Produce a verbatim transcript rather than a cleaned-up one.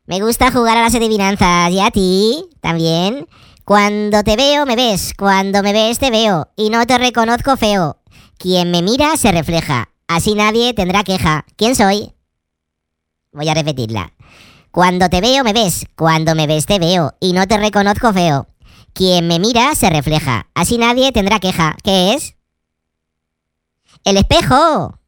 Me gusta jugar a las adivinanzas. ¿Y a ti? ¿También? Cuando te veo, me ves. Cuando me ves, te veo. Y no te reconozco feo. Quien me mira, se refleja. Así nadie tendrá queja. ¿Quién soy? Voy a repetirla. Cuando te veo, me ves. Cuando me ves, te veo. Y no te reconozco feo. Quien me mira, se refleja. Así nadie tendrá queja. ¿Qué es? ¡El espejo!